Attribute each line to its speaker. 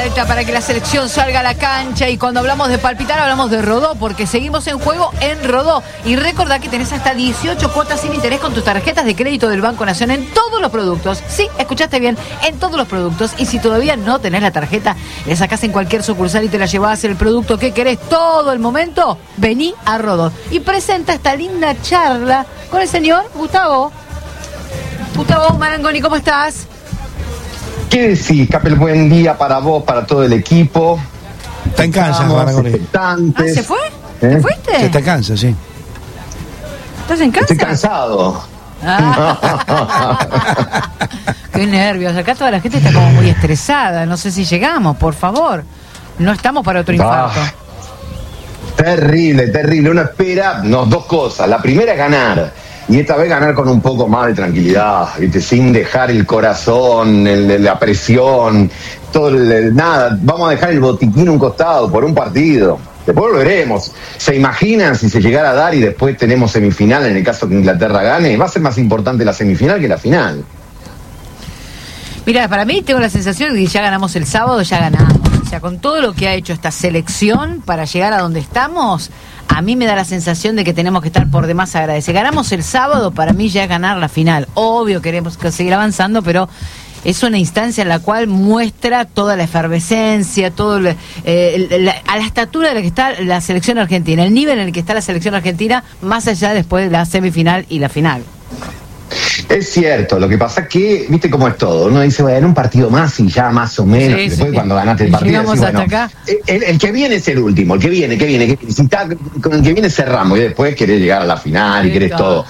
Speaker 1: vuelta para que la selección salga a la cancha, y cuando hablamos de palpitar hablamos de Rodó, porque seguimos en juego en Rodó. Y recordá que tenés hasta 18 cuotas sin interés con tus tarjetas de crédito del Banco Nación en todos los productos. Sí, escuchaste bien, en todos los productos. Y si todavía no tenés la tarjeta, la sacás en cualquier sucursal y te la llevás el producto que querés todo el momento. Vení a Rodó y presenta esta linda charla con el señor Gustavo Marangoni. ¿Cómo estás?
Speaker 2: ¿Qué decís, Capel? Buen día para vos, para todo el equipo.
Speaker 3: Está en Kansas, Marangoni.
Speaker 1: ¿Se fue? ¿Te fuiste?
Speaker 3: Sí, está en Kansas, sí.
Speaker 1: ¿Estás en Kansas?
Speaker 2: Estoy cansado.
Speaker 1: Qué nervios. Acá toda la gente está como muy estresada. No sé si llegamos, por favor. No estamos para otro infarto.
Speaker 2: Terrible, terrible. Uno espera dos cosas. La primera es ganar. Y esta vez ganar con un poco más de tranquilidad, ¿viste? Sin dejar el corazón, la presión, todo nada. Vamos a dejar el botiquín a un costado por un partido. Después lo veremos. ¿Se imaginan si se llegara a dar y después tenemos semifinal en el caso que Inglaterra gane? Va a ser más importante la semifinal que la final.
Speaker 1: Mira, para mí tengo la sensación de que ya ganamos el sábado, ya ganamos. O sea, con todo lo que ha hecho esta selección para llegar a donde estamos, a mí me da la sensación de que tenemos que estar por demás agradecidos. Ganamos el sábado, para mí ya es ganar la final. Obvio, queremos seguir avanzando, pero es una instancia en la cual muestra toda la efervescencia, todo a la estatura de la que está la selección argentina, el nivel en el que está la selección argentina, más allá después de la semifinal y la final.
Speaker 2: Es cierto, lo que pasa es que, viste cómo es todo, uno dice, bueno, un partido más y ya más o menos,
Speaker 1: sí,
Speaker 2: después
Speaker 1: sí.
Speaker 2: Cuando ganaste el partido,
Speaker 1: llegamos
Speaker 2: decís,
Speaker 1: hasta
Speaker 2: bueno,
Speaker 1: acá.
Speaker 2: El que viene es el último, el que viene, si está, con el que viene cerramos y después querés llegar a la final y querés todo.